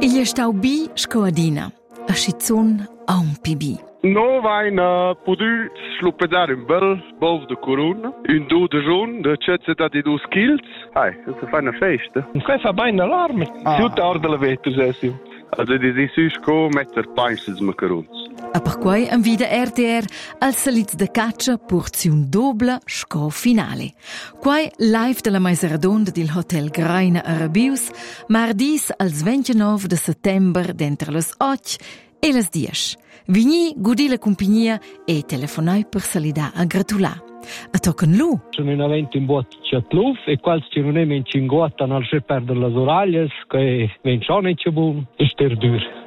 Il è stau bi scoadina, a schizzun a un pibi. No vain potu slupedare un bel bov de corona, un do de giorn, de cezza di 2 kg. Se fa una festa. Quei fa bene allarme. Tutta ora della vettura, sessio. Also di susco metter paisses macarons. A per quai an vida RTR al salitz de caccia porziun dobla sco finale. Quai live della Maiseradonda del Hotel Graina Arabius, mardis als 29 de settember d'entre les 8 e les 10. Vigni gudi la compagnia e telefonai per salida a gratular. A tocken lu. Sono in avento in boccia tluf e quals ci non è in cinguata non si perdono le oraglie che vencione c'è buon e ster dur.